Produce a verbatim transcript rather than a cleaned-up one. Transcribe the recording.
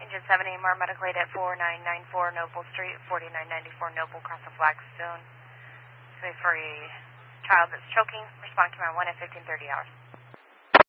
engine seven A M R medical aid at four nine nine four Noble Street, forty-nine ninety-four Noble, across the Flagstone. So for a child that's choking, respond command one at fifteen thirty hours.